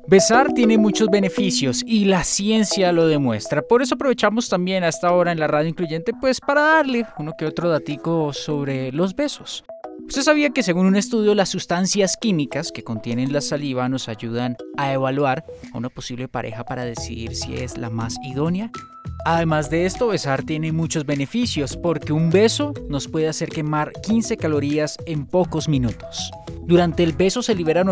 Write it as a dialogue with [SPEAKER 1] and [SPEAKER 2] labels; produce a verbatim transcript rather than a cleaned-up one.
[SPEAKER 1] Besar tiene muchos beneficios y la ciencia lo demuestra. Por eso aprovechamos también a esta hora en la radio incluyente pues para darle uno que otro datico sobre los besos. ¿Usted sabía que según un estudio las sustancias químicas que contienen la saliva nos ayudan a evaluar a una posible pareja para decidir si es la más idónea? Además de esto, besar tiene muchos beneficios porque un beso nos puede hacer quemar quince calorías en pocos minutos. Durante el beso se liberan